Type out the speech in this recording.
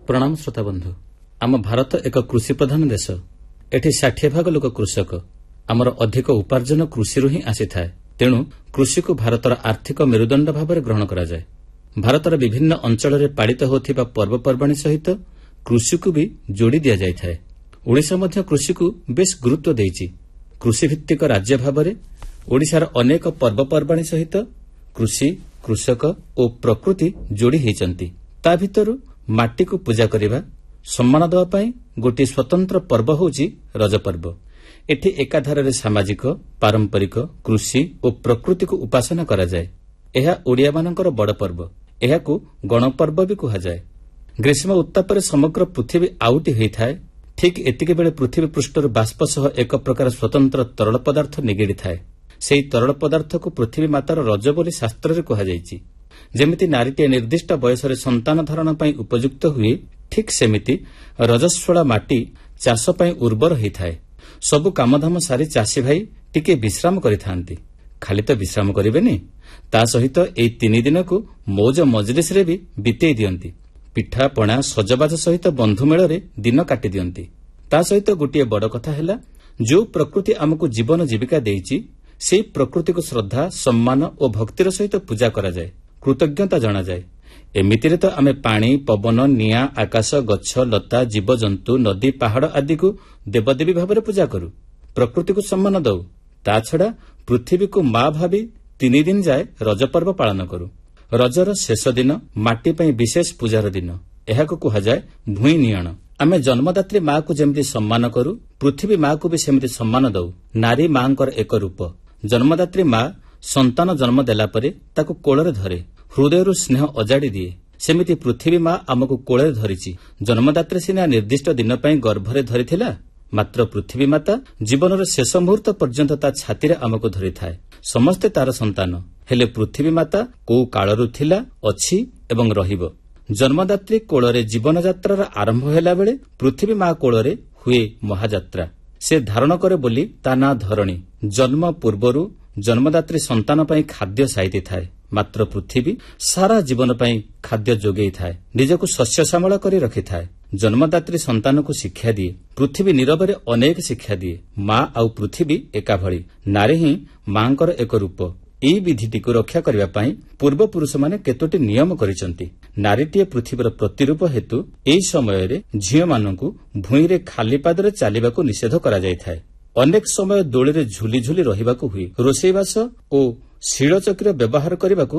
प्रणाम श्रोता बंधु। आम भारत एक कृषि प्रधान देश। एठी 60% लोक कृषक। आमर अधिक उपार्जन कृषि ही आसी थाए। तेणु कृषि को भारतर आर्थिक मेरुदंड भाव ग्रहण करा जाए। भारतर विभिन्न अंचल में पालित होथिबा पर्वपर्वाणी सहित कृषि को भी जोड़ी दिया जाय थाए। ओडिशा मध्य कृषि को बेस गुरुत्व देइछि। कृषि भित्तिक राज्य भाव में ओडिशार अनेक पर्वपर्वाणी सहित कृषि, कृषक और प्रकृति जोड़ी होइचंती। ता भितरु माटी को पूजा करिबा, सम्मान देवा पई गोटे स्वतंत्र पर्व होउछि रज पर्व। एठी एकाधार सामाजिक, पारंपरिक, कृषि और प्रकृति को उपासना करा जाए। एहा ओडिया मानकर बड़ पर्व। एहाकु गणपर्व भी कहा जाए। ग्रीष्म उत्ताप समग्र पृथ्वी आउटी होइथाए। ठीक एतिके बेले पृथ्वी पृष्ठर बाष्प सह एक प्रकार स्वतंत्र तरल पदार्थ निगेड़ी थाए। सेही तरल पदार्थ को पृथ्वी मातार रज बोली शास्त्र रे कहा जायछि। जेमिति नारीटे निर्दिष्ट बयसरे संतान धारण पई उपयुक्त हुए, ठीक सेमिति रजस्वला माटी चाष पई उर्वर होइथाए। सबु कामधाम सारी चाषी भाई टिके विश्राम करिथांती। खाली तो विश्राम करिबेनी, ता सहित एई 3 दिन को मौज मजलिस रे भी बितेई दियंती। पिठा पणा सजबाज सहित बंधु मेଳରେ दिन काटि दियंती। ता सहित गोटे बड़ कथा हैला, जो प्रकृति आमको जीवन जीविका देइछि, सेई प्रकृति को श्रद्धा, सम्मान और भक्तिर सहित पूजा करा जाए, कृतज्ञता जणा जाए। एमितिरे तो आमे पानी, पवन, निया, आकाश, गच्छ, लता, जीवजंतु, नदी, पहाड़ आदि को देवदेवी भाव में पूजा करू, प्रकृति को सम्मान दऊ। ता छड़ा पृथ्वी को मां भावी 3 दिन जाए रज पर्व पालन करू। रजर शेष दिन माटी पई विशेष पूजार दिन। एहाको कहा जाए भूई नियण। आमे जन्मदात्री मां को जेमति सम्मान करू, पृथ्वी मां को भी सेमति सम्मान दऊ। नारी मांकर एक रूप। जन्मदात्री मां संतान जन्म देला परे ताको कोଳରେ धरे, हृदयरू स्नेह अजाड़ी दिए। सेमिति पृथ्वी मां आमको कोଳରେ धरिछि। जन्मदात्री सिना निर्दिष्ट दिन पई गर्भरे धरिथिला, मात्र पृथ्वी माता जीवनर शेष मुहूर्त पर्यंत ता छातीरे आमको धरि थाए। समस्ते तार संतान, हेले पृथ्वी माता को कालरू थिला, अछि एवं रहिबो। जन्मदात्री कोଳରେ जीवन यात्रार आरंभ होला बेले पृथ्वी मां कोଳରେ हुए महायात्रा। से धारण करे बोली ता ना धरणी। जन्म पूर्वरू जन्मदात्री संतान पई खाद्य साइति थाए, मात्र पृथ्वी सारा जीवन पई खाद्य जोगेई थाए, निजको शस्य श्यामला करी रखि थाए। जन्मदात्री संतान को शिक्षा दिए, पृथ्वी नीरवरे अनेक शिक्षा दिए। मां आउ पृथ्वी एका भली, नारी ही मांकर एक रूप। एई विधिटी को रक्षा करिबा पई पूर्व पुरुष माने केतोटी नियम करिसंती। नारीटीए पृथ्वीर प्रतिरूप हेतु एई समय रे झियो मानकु भूईरे खाली पादरे चालिबाकू निषेध करा जायथाय। अनेक समय दोळीरे झुली झुली रहिबाकू हुए। रोषेईबास ओ शिळ चक्र व्यवहार करिबाकू